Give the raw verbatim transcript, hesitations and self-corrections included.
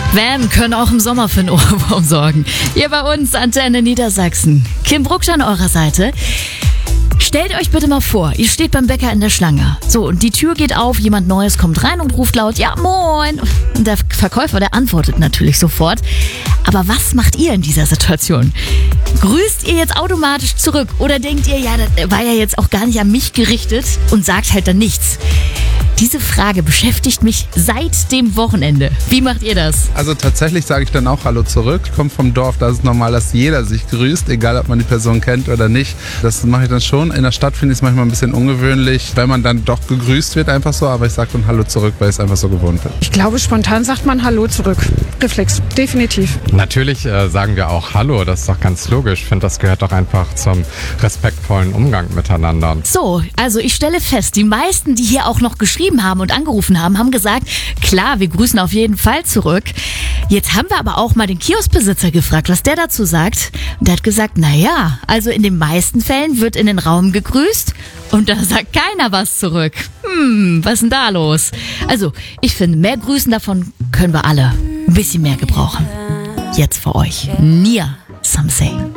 Wham! Können auch im Sommer für einen Ohrwurm sorgen. Hier bei uns, Antenne Niedersachsen. Kim Brucksch an eurer Seite. Stellt euch bitte mal vor, ihr steht beim Bäcker in der Schlange. So, und die Tür geht auf, jemand Neues kommt rein und ruft laut, ja moin. Und der Verkäufer, der antwortet natürlich sofort. Aber was macht ihr in dieser Situation? Grüßt ihr jetzt automatisch zurück oder denkt ihr, ja, das war ja jetzt auch gar nicht an mich gerichtet und sagt halt dann nichts? Diese Frage beschäftigt mich seit dem Wochenende. Wie macht ihr das? Also tatsächlich sage ich dann auch Hallo zurück. Ich komme vom Dorf, da ist es normal, dass jeder sich grüßt, egal ob man die Person kennt oder nicht. Das mache ich dann schon. In der Stadt finde ich es manchmal ein bisschen ungewöhnlich, wenn man dann doch gegrüßt wird, einfach so. Aber ich sage dann Hallo zurück, weil ich es einfach so gewohnt bin. Ich glaube, spontan sagt man Hallo zurück. Reflex, definitiv. Natürlich äh, sagen wir auch Hallo, das ist doch ganz logisch. Ich finde, das gehört doch einfach zum respektvollen Umgang miteinander. So, also ich stelle fest, die meisten, die hier auch noch geschrieben haben und angerufen haben, haben gesagt, klar, wir grüßen auf jeden Fall zurück. Jetzt haben wir aber auch mal den Kioskbesitzer gefragt, was der dazu sagt. Und der hat gesagt, naja, also in den meisten Fällen wird in den Raum gegrüßt und da sagt keiner was zurück. Hm, was ist denn da los? Also, ich finde, mehr Grüßen davon können wir alle ein bisschen mehr gebrauchen. Jetzt für euch, Nia Some Say.